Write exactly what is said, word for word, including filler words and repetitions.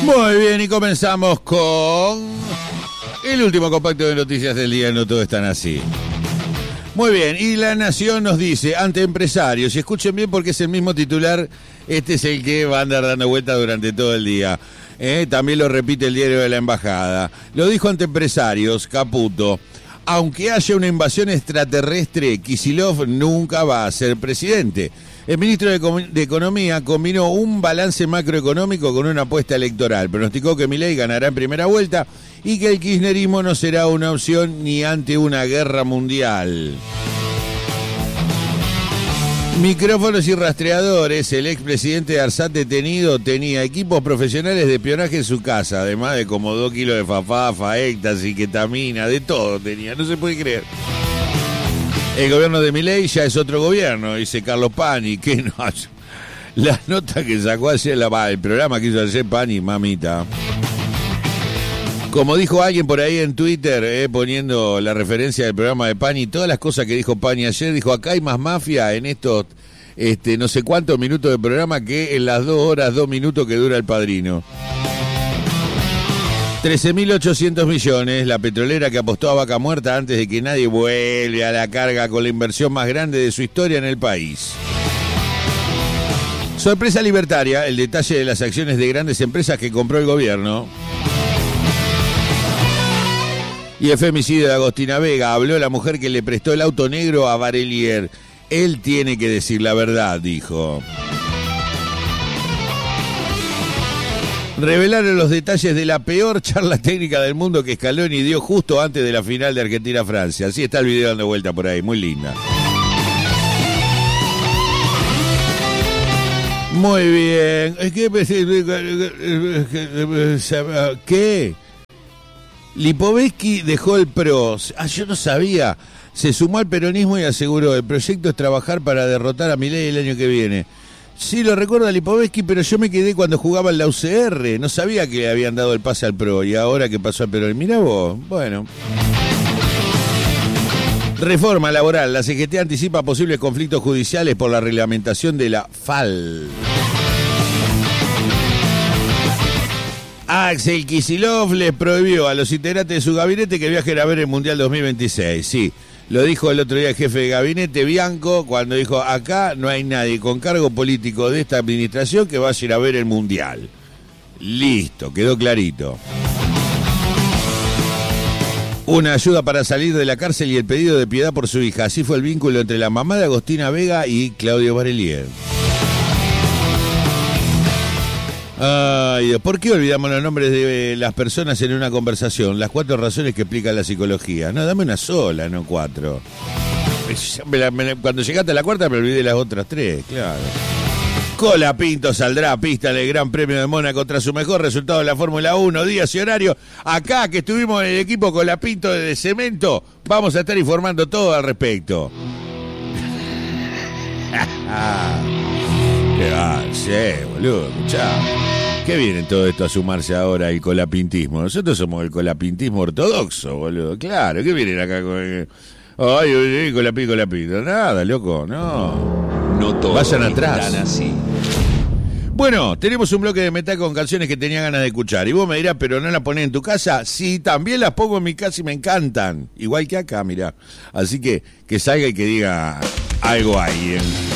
Muy bien, y comenzamos con el último compacto de noticias del día. No todo están así. Muy bien, y La Nación nos dice, ante empresarios, y escuchen bien porque es el mismo titular, este es el que va a andar dando vueltas durante todo el día. Eh, también lo repite el diario de la Embajada. Lo dijo ante empresarios, Caputo. Aunque haya una invasión extraterrestre, Kicillof nunca va a ser presidente. El ministro de, Com- de Economía combinó un balance macroeconómico con una apuesta electoral. Pronosticó que Milei ganará en primera vuelta y que el kirchnerismo no será una opción ni ante una guerra mundial. Micrófonos y rastreadores. El expresidente de ARSAT detenido tenía equipos profesionales de espionaje en su casa, además de como dos kilos de fafafa, éxtasis, ketamina, de todo tenía, no se puede creer. El gobierno de Milei ya es otro gobierno, dice Carlos Pani, que no hace. La nota que sacó ayer, la, el programa que hizo ayer Pani, mamita. Como dijo alguien por ahí en Twitter, eh, poniendo la referencia del programa de Pani, todas las cosas que dijo Pani ayer, dijo, acá hay más mafia en estos este, no sé cuántos minutos de programa que en las dos horas, dos minutos que dura El Padrino. trece mil ochocientos millones, la petrolera que apostó a vaca muerta antes de que nadie vuelve a la carga con la inversión más grande de su historia en el país. Sorpresa libertaria, el detalle de las acciones de grandes empresas que compró el gobierno. Y el femicidio de Agostina Vega. Habló la mujer que le prestó el auto negro a Barelier. Él tiene que decir la verdad, dijo. Revelaron los detalles de la peor charla técnica del mundo que Scaloni dio justo antes de la final de Argentina-Francia. Así está el video dando vuelta por ahí, muy linda. Muy bien. ¿Qué? Lipovetsky dejó el P R O. Ah, yo no sabía. Se sumó al peronismo y aseguró, el proyecto es trabajar para derrotar a Milei el año que viene. Sí, lo recuerda Lipovetsky, pero yo me quedé cuando jugaba en la U C R. No sabía que le habían dado el pase al P R O y ahora que pasó al peronismo. Mirá vos, bueno. Reforma laboral. La C G T anticipa posibles conflictos judiciales por la reglamentación de la F A L. Axel Kicillof les prohibió a los integrantes de su gabinete que viajen a ver el Mundial dos mil veintiséis. Sí, lo dijo el otro día el jefe de gabinete, Bianco, cuando dijo, acá no hay nadie con cargo político de esta administración que vaya a ir a ver el Mundial. Listo, quedó clarito. Una ayuda para salir de la cárcel y el pedido de piedad por su hija. Así fue el vínculo entre la mamá de Agostina Vega y Claudio Barelier. Ay, ¿por qué olvidamos los nombres de las personas en una conversación? Las cuatro razones que explica la psicología. No, dame una sola, no cuatro. Cuando llegaste a la cuarta me olvidé las otras tres, claro. Colapinto saldrá a pista en el Gran Premio de Mónaco tras su mejor resultado en la Fórmula uno, días y horario. Acá que estuvimos en el equipo Colapinto de Cemento, vamos a estar informando todo al respecto. ¿Qué va? Sí, boludo, escuchá. ¿Qué viene todo esto a sumarse ahora el colapintismo? Nosotros somos el colapintismo ortodoxo, boludo. Claro, ¿qué vienen acá con el... Ay, ay, colapinto, colapinto. Nada, loco, no. No todos vayan atrás. Están así. Bueno, tenemos un bloque de metal con canciones que tenía ganas de escuchar. Y vos me dirás, ¿pero no las ponés en tu casa? Sí, también las pongo en mi casa y me encantan. Igual que acá, mirá. Así que que salga y que diga algo ahí, ¿eh?